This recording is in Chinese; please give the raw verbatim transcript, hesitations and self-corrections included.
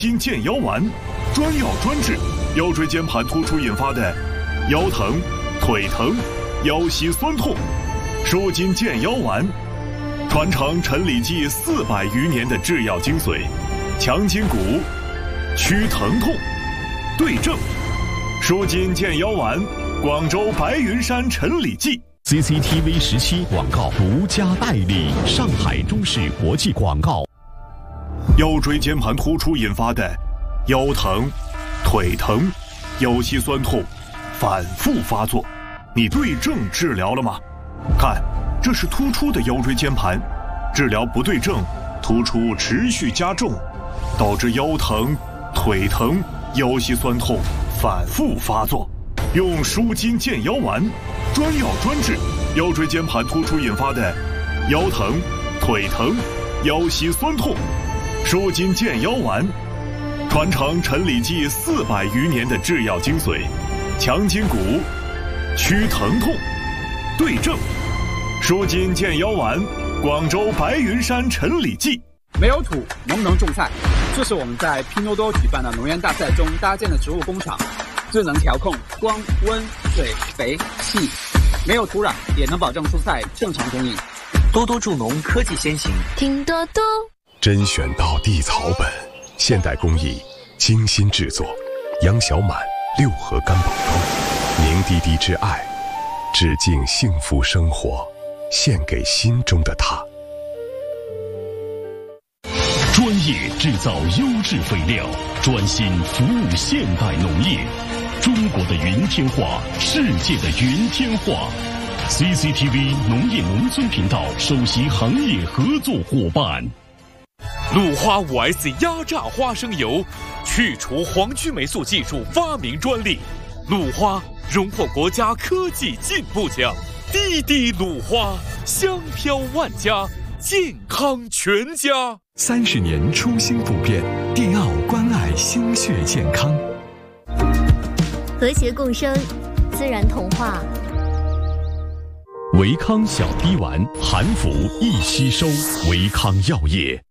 筋健腰丸，专药专治腰椎间盘突出引发的腰疼、腿疼、腰膝酸痛。舒筋健腰丸，传承陈李济四百余年的制药精髓，强筋骨，祛疼痛，对症。舒筋健腰丸，广州白云山陈李济。 C C T V 十七广告独家代理，上海中视国际广告。 腰椎间盘突出引发的腰疼、腿疼、腰膝酸痛反复发作，你对症治疗了吗？看，这是突出的腰椎间盘，治疗不对症，突出持续加重，导致腰疼、腿疼、腰膝酸痛反复发作。用舒筋健腰丸，专药专治腰椎间盘突出引发的腰疼、腿疼、腰膝酸痛。舒筋健腰丸，传承陈李济四百余年的制药精髓，强筋骨，祛疼痛，对症。舒筋健腰丸，广州白云山陈李济。 没有土能不能种菜？这是我们在拼多多举办的农业大赛中搭建的植物工厂，智能调控光、温、水、肥、气，没有土壤也能保证蔬菜正常供应。 多多助农科技先行， 拼多多。 甄选到地草本，现代工艺精心制作，杨小满六合干宝膏，凝滴滴之爱，致敬幸福生活，献给心中的他。 专业制造优质肥料，专心服务现代农业。中国的云天化，世界的云天化。C C T V 农业农村频道首席行业合作伙伴。 鲁花 五 S 压榨花生油，去除黄曲霉素技术发明专利。鲁花荣获国家科技进步奖。滴滴鲁花，香飘万家，健康全家。 三十年初心不变，迪奥关爱心血健康。 和谐共生，自然童话。 维康小滴丸，含服易吸收，维康药业。